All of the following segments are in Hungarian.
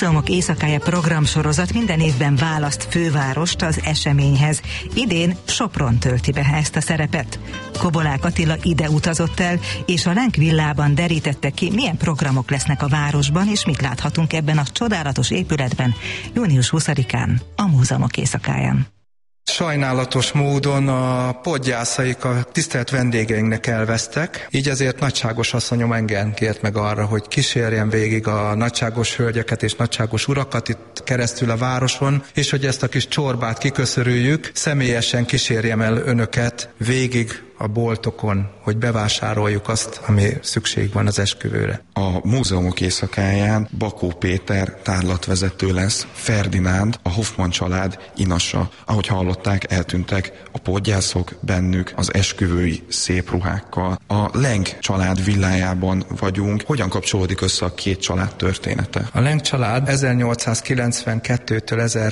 Múzeumok éjszakája programsorozat minden évben választ fővárost az eseményhez. Idén Sopron tölti be ezt a szerepet. Kobolák Attila ide utazott el, és a Lenk villában derítette ki, milyen programok lesznek a városban, és mit láthatunk ebben a csodálatos épületben június 20-án, a Múzeumok éjszakáján. Sajnálatos módon a podgyászaik a tisztelt vendégeinknek elvesztek, így ezért nagyságos asszonyom engem kért meg arra, hogy kísérjem végig a nagyságos hölgyeket és nagyságos urakat itt keresztül a városon, és hogy ezt a kis csorbát kiköszörüljük, személyesen kísérjem el önöket végig a boltokon, hogy bevásároljuk azt, ami szükség van az esküvőre. A Múzeumok éjszakáján Bakó Péter tárlatvezető lesz, Ferdinánd, a Hoffmann család inasa. Ahogy hallották, eltűntek a podgyászok, bennük az esküvői szép ruhákkal. A Lenk család villájában vagyunk. Hogyan kapcsolódik össze a két család története? A Lenk család 1892-től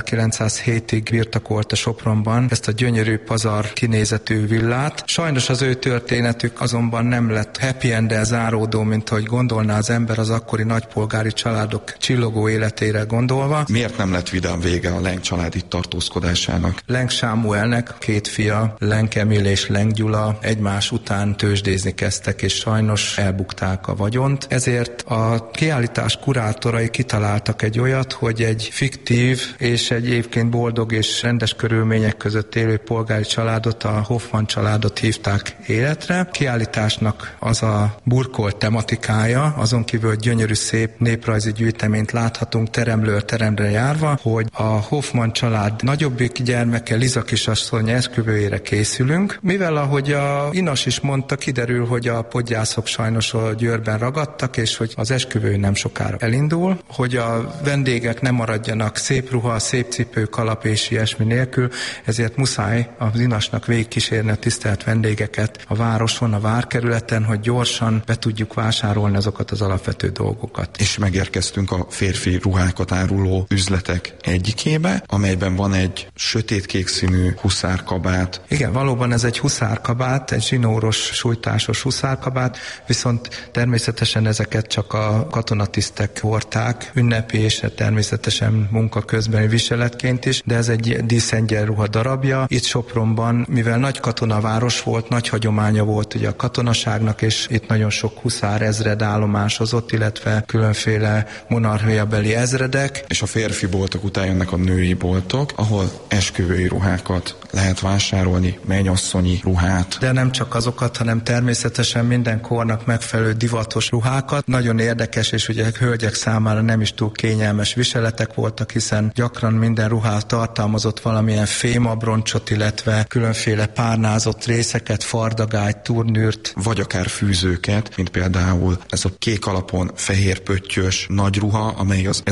1907-ig birtokolta Sopronban ezt a gyönyörű pazar kinézetű villát. Sajnos az ő történetük azonban nem lett happy end-el záródó, mint ahogy gondolná az ember az akkori nagypolgári családok csillogó életére gondolva. Miért nem lett vidám vége a Lenk család itt tartózkodásának? Lenk Sámuelnek két fia, Lenk Emil és Lenk Gyula egymás után tőzsdézni kezdtek, és sajnos elbukták a vagyont. Ezért a kiállítás kurátorai kitaláltak egy olyat, hogy egy fiktív és egyébként boldog és rendes körülmények között élő polgári családot, a Hoffmann családot hívták életre. Kiállításnak az a burkolt tematikája, azon kívül gyönyörű szép néprajzi gyűjteményt láthatunk teremről teremre járva, hogy a Hoffmann család nagyobbik gyermeke, Liza kisasszony esküvőjére készülünk. Mivel ahogy a Inas is mondta, kiderül, hogy a podgyászok sajnos a Győrben ragadtak, és hogy az esküvő nem sokára elindul, hogy a vendégek nem maradjanak szép ruha, szép cipő, kalap és ilyesmi nélkül, ezért muszáj az Inasnak végigkísérni a tisztelt vendégeket a városon, a várkerületen, hogy gyorsan be tudjuk vásárolni azokat az alapvető dolgokat. És megérkeztünk a férfi ruhákat áruló üzletek egyikébe, amelyben van egy sötétkék színű huszárkabát. Igen, valóban ez egy huszárkabát, egy zsinóros, sújtásos huszárkabát, viszont természetesen ezeket csak a katonatisztek hordták, ünnepi és természetesen munka közbeni viseletként is, de ez egy díszengyenruha darabja. Itt Sopronban, mivel nagy katonaváros volt, nagy hagyománya volt ugye a katonaságnak, és itt nagyon sok huszár ezred állomásozott, illetve különféle monarchiabeli ezredek. És a férfi boltok után jönnek a női boltok, ahol esküvői ruhákat lehet vásárolni, mennyasszonyi ruhát. De nem csak azokat, hanem természetesen minden kornak megfelelő divatos ruhákat. Nagyon érdekes, és ugye hölgyek számára nem is túl kényelmes viseletek voltak, hiszen gyakran minden ruhát tartalmazott valamilyen fémabroncsot, illetve különféle párnázott részeket, fardagályt, turnűrt. Vagy akár fűzőket, mint például ez a kék alapon fehér pöttyös nagy ruha, amely az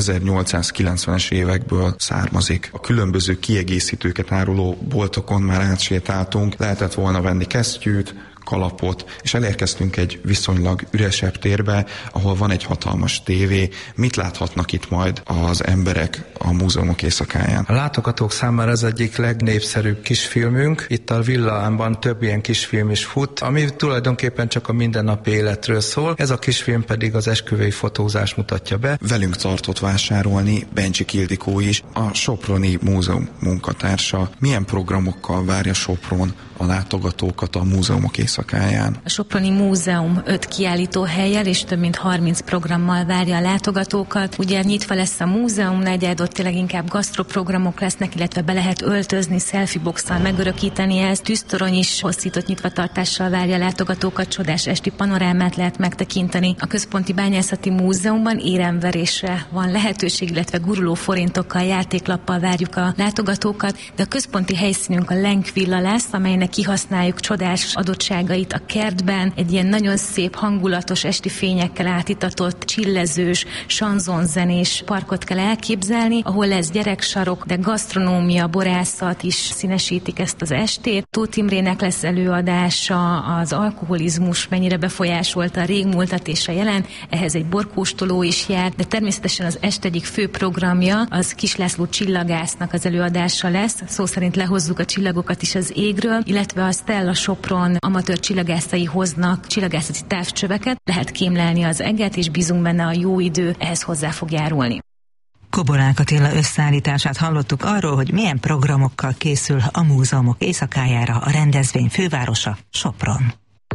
1890-es évekből származik. A különböző kiegészítőket áruló boltokon már átsétáltunk, lehetett volna venni kesztyűt, kalapot, és elérkeztünk egy viszonylag üresebb térbe, ahol van egy hatalmas tévé. Mit láthatnak itt majd az emberek a Múzeumok éjszakáján? A látogatók számára ez egyik legnépszerűbb kisfilmünk. Itt a villámban több ilyen kisfilm is fut, ami tulajdonképpen csak a mindennapi életről szól. Ez a kisfilm pedig az esküvői fotózás mutatja be. Velünk tartott vásárolni Bencsik Ildikó is, a Soproni Múzeum munkatársa. Milyen programokkal várja Sopron a látogatókat a Múzeumok éjszakáján? A Soproni Múzeum 5 kiállítóhellyel és több mint 30 programmal várja a látogatókat. Ugye nyitva lesz a múzeum negyed, ott tényleg inkább gasztroprogramok lesznek, illetve be lehet öltözni, selfie boxsal megörökíteni ezt. Tűztorony is hosszított nyitvatartással várja a látogatókat, csodás esti panorámát lehet megtekinteni. A Központi Bányászati Múzeumban éremverésre van lehetőség, illetve guruló forintokkal, játéklappal várjuk a látogatókat, de a központi helyszínünk a Lenk villa lesz, amelynek kihasználjuk csodás adottságait a kertben, egy ilyen nagyon szép, hangulatos esti fényekkel átitatott, csillezős, sanzonzenés parkot kell elképzelni, ahol lesz gyereksarok, de gasztronómia, borászat is színesítik ezt az estét. Tóth Imrének lesz előadása, az alkoholizmus mennyire befolyásolta a régmúltat és a jelen, ehhez egy borkóstoló is jár, de természetesen az este egyik fő programja az Kis László csillagásznak az előadása lesz, szó szerint lehozzuk a csillagokat is az égről, illetve a Stella Sopron amatőr csillagászai hoznak csillagászati távcsöveket, lehet kémlelni az eget, és bízunk benne, a jó idő ehhez hozzá fog járulni. Kobolák Attila összeállítását hallottuk arról, hogy milyen programokkal készül a múzeumok éjszakájára a rendezvény fővárosa, Sopron.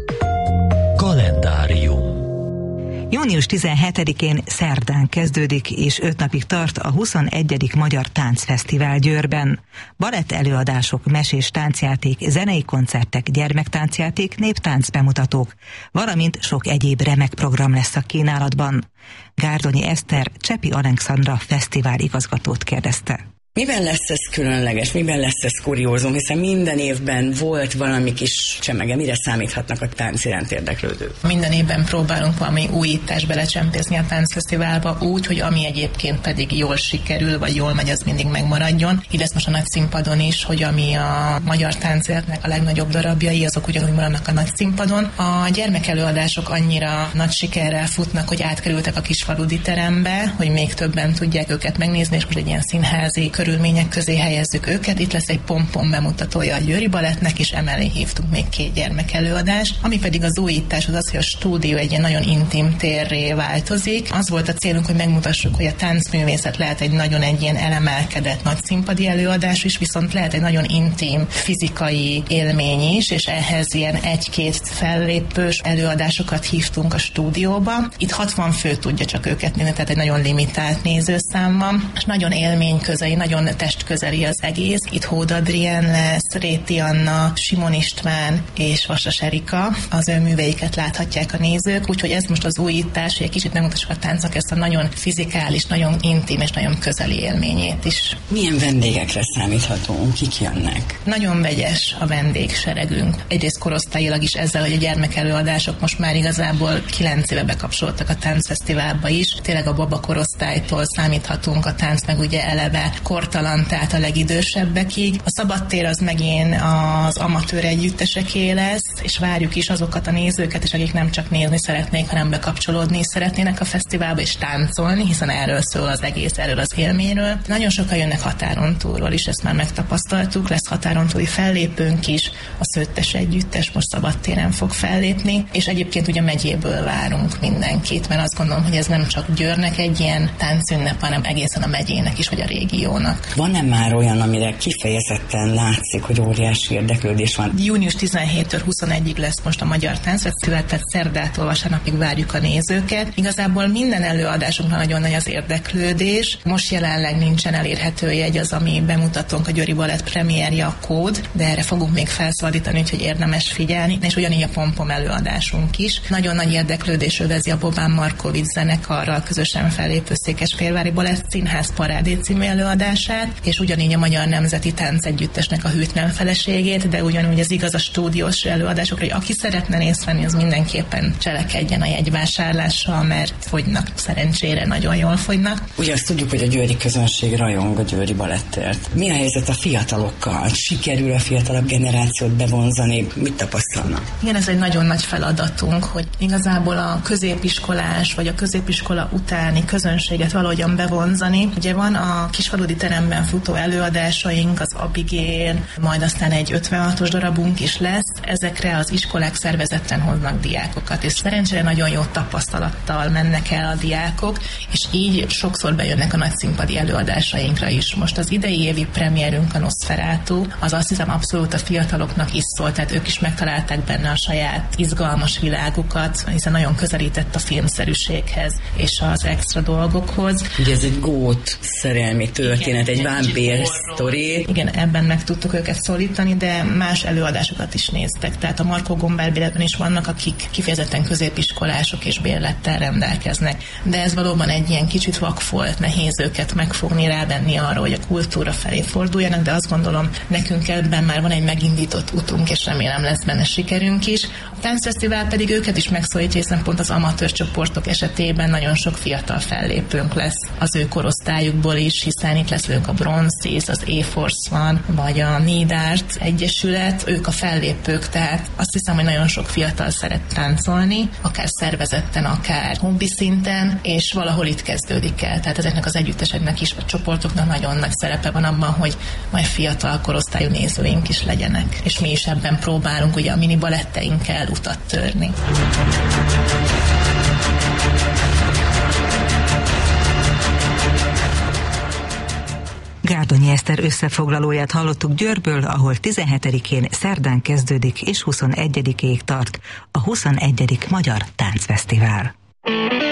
Kalendárium. Június 17-én szerdán kezdődik és 5 napig tart a 21. Magyar Táncfesztivál Győrben. Balett előadások, mesés táncjáték, zenei koncertek, gyermektáncjáték, néptánc bemutatók, valamint sok egyéb remek program lesz a kínálatban. Gárdonyi Eszter Csepi Alexandra fesztivál igazgatót kérdezte. Miben lesz ez különleges, miben lesz ez kuriózum, hiszen minden évben volt valami kis csemege, mire számíthatnak a tánc iránt érdeklődők? Minden évben próbálunk valami újítást belecsempészni a táncfesztiválba úgy, hogy ami egyébként pedig jól sikerül, vagy jól megy, az mindig megmaradjon. Így lesz most a nagy színpadon is, hogy ami a magyar táncéletnek a legnagyobb darabjai, azok ugyanúgy maradnak a nagy színpadon. A gyermekelőadások annyira nagy sikerrel futnak, hogy átkerültek a Kisfaludy terembe, hogy még többen tudják őket megnézni, és most egy ilyen színházi körülmények közé helyezzük őket. Itt lesz egy pompon bemutatója a Győri Balettnek, és emellé hívtunk még 2 gyermekelőadást. Ami pedig az újítás az, hogy a stúdió egy ilyen nagyon intim térré változik. Az volt a célunk, hogy megmutassuk, hogy a táncművészet lehet egy ilyen elemelkedett nagy színpadi előadás is, viszont lehet egy nagyon intim fizikai élmény is, és ehhez ilyen 1-2 fellépős előadásokat hívtunk a stúdióba. Itt 60 fő tudja csak őket nézni, tehát egy nagyon limitált nézőszám van, és nagyon élményközeli, nagyon testközeli az egész. Itt Hód Adrien lesz, Réti Anna, Simon István és Vasas Erika. Az ő műveiket láthatják a nézők, úgyhogy ez most az újítás, hogy egy kicsit megmutassuk a táncnak ezt a nagyon fizikális, nagyon intim és nagyon közeli élményét is. Milyen vendégekre számíthatunk? Kik jönnek? Nagyon vegyes a vendégseregünk. Egyrészt korosztályilag is ezzel, hogy a gyermekelőadások most már igazából 9 éve bekapcsoltak a táncfesztiválba is. Tényleg a baba korosztálytól számíthatunk, a tánc meg ugye eleve kortalan, tehát a legidősebbekig. A szabadtér az megint az amatőr együtteseké lesz, és várjuk is azokat a nézőket, és akik nem csak nézni szeretnék, hanem bekapcsolódni is szeretnének a fesztiválba és táncolni, hiszen erről szól az egész, erről az élményről. Nagyon sokan jönnek határon túlról is, ezt már megtapasztaltuk, lesz határon túli fellépőnk is, a Szőttes Együttes most szabadtéren fog fellépni, és egyébként ugye megyéből várunk mindenkit, mert azt gondolom, hogy ez nem csak Győrnek egy ilyen táncünnep, hanem egészen a megyének is, vagy a régiónak. Van-e már olyan, amire kifejezetten látszik, hogy óriási érdeklődés van? Június 17-től 21-ig lesz most a Magyar Táncfesztivál, tehát szerdától vasárnapig várjuk a nézőket. Igazából minden előadásunkban nagyon nagy az érdeklődés. Most jelenleg nincsen elérhető jegy, az, ami bemutatónk, a Győri Balett premierje, a Kód, de erre fogunk még felszabadítani, úgyhogy érdemes figyelni, és ugyanígy a Pompom előadásunk is. Nagyon nagy érdeklődés övezi a Bobán Markovics zenekarral közösen fellépő Székesfehérvári Balett Színház Parádé című előadását, és ugyanígy a Magyar Nemzeti Táncegyüttesnek a Hűtlen feleségét, de ugyanúgy az igaz a stúdiós előadásokra, hogy aki szeretne részt venni, az mindenképpen cselekedjen a jegyvásárlással, mert fogynak, szerencsére nagyon jól fogynak. Ugye azt tudjuk, hogy a győri közönség rajong a Győri Balettért. Mi a helyzet a fiatalokkal? Sikerül a fiatalabb generációt bevonzani? Mit tapasztalnak? Igen, ez egy nagyon nagy feladatunk, hogy igazából a középiskolás vagy a középiskola utáni közönséget valahogyan bevonzani. Ugye van a Kisfaludy teremben futó előadásaink, az Abigail, majd aztán egy 56-os darabunk is lesz. Ezekre az iskolák szervezetten hoznak diákokat, és szerencsére nagyon jó tapasztalattal mennek el a diákok, és így sokszor bejönnek a nagy színpadi előadásainkra is. Most az idei évi premierünk, a Nosferatu, az azt hiszem abszolút a fiataloknak is szólt, tehát ők is megtalálták benne a saját izgalmas világukat, hiszen nagyon közelített a filmszerűséghez és az extra dolgokhoz. Ugye ez egy gót szerelmi történet, egy vámpír sztori. Igen, ebben meg tudtuk őket szólítani, de más előadásokat is néztek. Tehát a Markó Gombár is vannak, akik kifejezetten középiskolások és bérlettel rendelkeznek. De ez valóban egy ilyen kicsit vakfolt, nehéz őket megfogni, rávenni arra, hogy a kultúra felé forduljanak, de azt gondolom, nekünk ebben már van egy megindított utunk, és remélem lesz benne sikerünk is. A táncfesztivál pedig őket is megszólítja, hiszen pont az amatőr csoportok esetében nagyon sok fiatal fellépőnk lesz az ő korosztályukból is, hiszen itt lesz velünk a Bronzis, az A-Force van, vagy a Need Art Egyesület, ők a fellépők, tehát azt hiszem, hogy nagyon sok fiatal szeret táncolni, akár szervezetten, akár hobbi szinten, és valahol itt kezdődik el. Tehát ezeknek az együtteseknek is, vagy csoportoknak nagyon nagy szerepe van abban, hogy majd fiatal korosztályú nézőink is legyenek. És mi is ebben próbálunk ugye a mini baletteinkkel utat törni. Gárdonyi Eszter összefoglalóját hallottuk Győrből, ahol 17-én szerdán kezdődik és 21-ig tart a 21. Magyar Táncfesztivál.